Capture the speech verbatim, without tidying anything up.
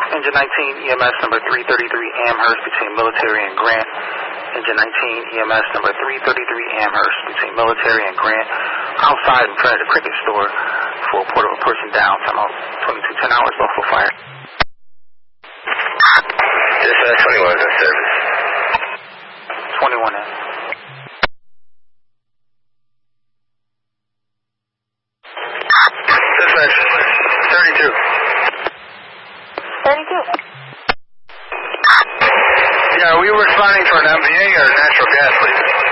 Engine nineteen, E M S number three thirty-three Amherst between Military and Grant. Engine nineteen, E M S number three thirty-three Amherst between Military and Grant. Outside in front of the Cricket store for a report of a person down. Time out twenty-two ten hours, Buffalo Fire. Dispatch twenty-one is in service. twenty-one in. Dispatch thirty-two. thirty-two. Yeah, are we responding for an M V A or natural gas leak?